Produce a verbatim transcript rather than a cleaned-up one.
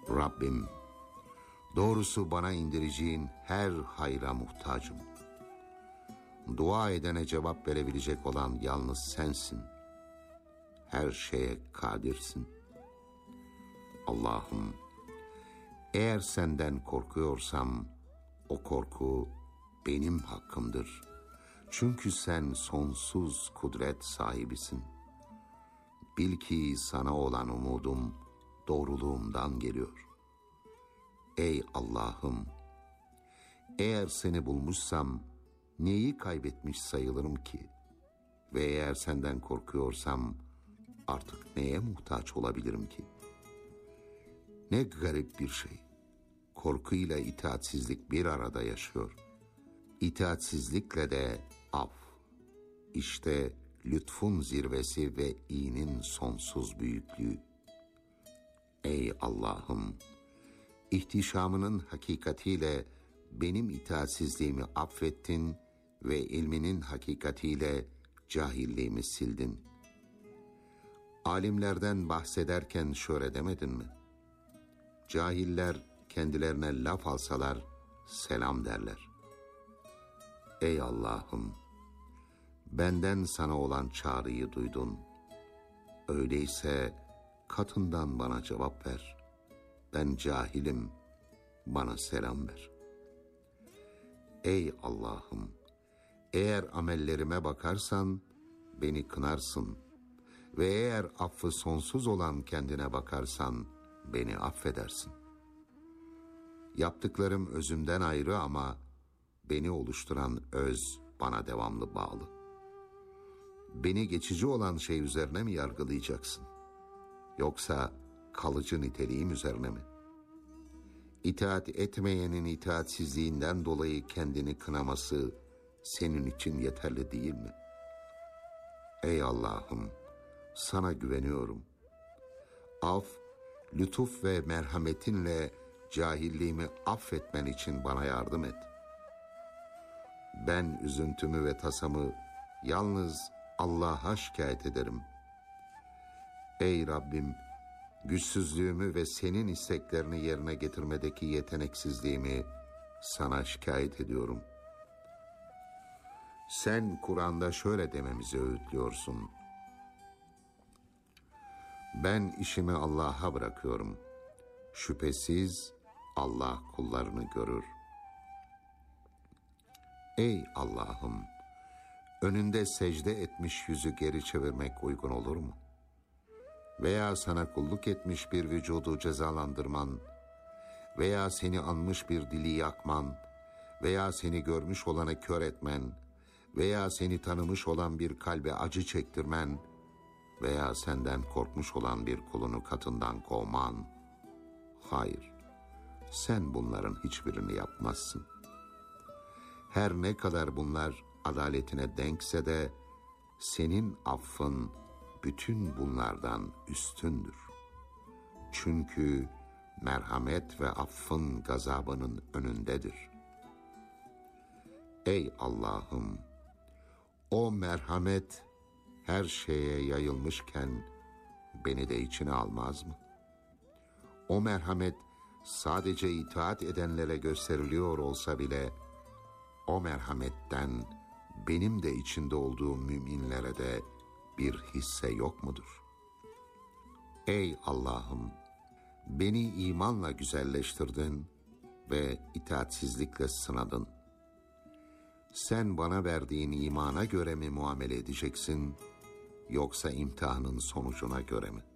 Rabbim, doğrusu bana indireceğin her hayra muhtacım. Dua edene cevap verebilecek olan yalnız sensin. Her şeye kadirsin. Allah'ım, eğer senden korkuyorsam, o korku benim hakkımdır. Çünkü sen sonsuz kudret sahibisin. Bil ki sana olan umudum doğruluğumdan geliyor. Ey Allah'ım, eğer seni bulmuşsam neyi kaybetmiş sayılırım ki? Ve eğer senden korkuyorsam artık neye muhtaç olabilirim ki? Ne garip bir şey. Korkuyla itaatsizlik bir arada yaşıyor. İtaatsizlikle de af. İşte lütfun zirvesi ve iyinin sonsuz büyüklüğü. Ey Allah'ım, ihtişamının hakikatiyle benim itaatsizliğimi affettin ve ilminin hakikatiyle cahilliğimi sildin. Alimlerden bahsederken şöyle demedin mi? Cahiller kendilerine laf alsalar selam derler. Ey Allah'ım, benden sana olan çağrıyı duydun. Öyleyse katından bana cevap ver. Ben cahilim, bana selam ver. Ey Allah'ım, eğer amellerime bakarsan beni kınarsın ve eğer affı sonsuz olan kendine bakarsan beni affedersin. Yaptıklarım özümden ayrı ama beni oluşturan öz bana devamlı bağlı. Beni geçici olan şey üzerine mi yargılayacaksın? Yoksa kalıcı niteliğim üzerine mi? İtaat etmeyenin itaatsizliğinden dolayı kendini kınaması senin için yeterli değil mi? Ey Allah'ım, sana güveniyorum. Af, lütuf ve merhametinle cahilliğimi affetmen için bana yardım et. Ben üzüntümü ve tasamı yalnız Allah'a şikayet ederim. Ey Rabbim, güçsüzlüğümü ve senin isteklerini yerine getirmedeki yeteneksizliğimi sana şikayet ediyorum. Sen Kur'an'da şöyle dememizi öğütlüyorsun. Ben işimi Allah'a bırakıyorum. Şüphesiz Allah kullarını görür. Ey Allah'ım, önünde secde etmiş yüzü geri çevirmek uygun olur mu? Veya sana kulluk etmiş bir vücudu cezalandırman, veya seni anmış bir dili yakman, veya seni görmüş olana kör etmen, veya seni tanımış olan bir kalbe acı çektirmen, veya senden korkmuş olan bir kulunu katından kovman. Hayır, sen bunların hiçbirini yapmazsın. Her ne kadar bunlar adaletine denkse de senin affın bütün bunlardan üstündür. Çünkü merhamet ve affın gazabının önündedir. Ey Allah'ım, o merhamet her şeye yayılmışken beni de içine almaz mı? O merhamet sadece itaat edenlere gösteriliyor olsa bile o merhametten benim de içinde olduğum müminlere de bir hisse yok mudur? Ey Allah'ım, beni imanla güzelleştirdin ve itaatsizlikle sınadın. Sen bana verdiğin imana göre mi muamele edeceksin, yoksa imtihanın sonucuna göre mi?